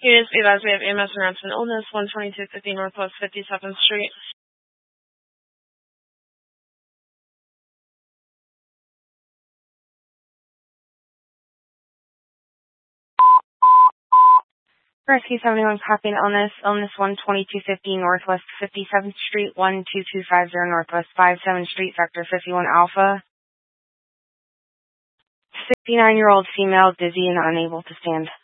Units be advised, we have EMS announcement illness, 12250 Northwest 57th Street. Rescue 71 copying illness 12250 Northwest 57th Street, 12250 Northwest 57th Street, Sector 51 Alpha. 69-year-old female, dizzy and unable to stand.